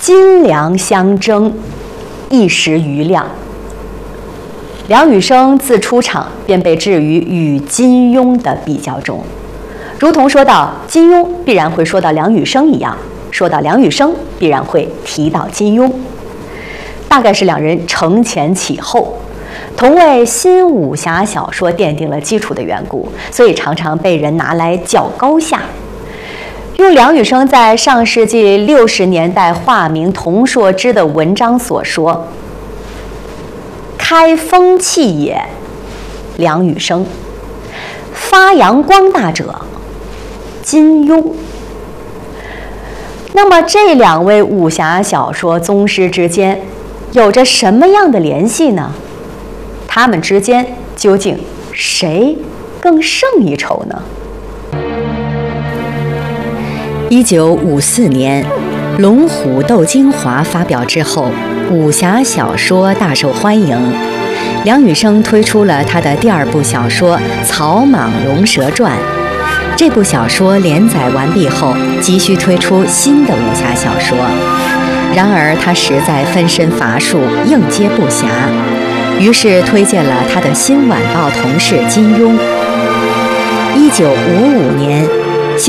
金梁相争，一时瑜亮。梁羽生自出场便被置于与金庸的比较中，如同说到金庸必然会说到梁羽生一样，说到梁羽生必然会提到金庸。大概是两人承前启后，同为新武侠小说奠定了基础的缘故，所以常常被人拿来较高下。用梁羽生在上世纪60年代化名童硕之的文章所说：“开风气也，梁羽生；发扬光大者，金庸。”那么这两位武侠小说宗师之间有着什么样的联系呢？他们之间究竟谁更胜一筹呢 ？1954年，《龙虎斗精华》发表之后，武侠小说大受欢迎。梁羽生推出了他的第2部小说《草莽龙蛇传》。这部小说连载完毕后，急需推出新的武侠小说。然而他实在分身乏术，应接不暇，于是推荐了他的新晚报同事金庸。1955年，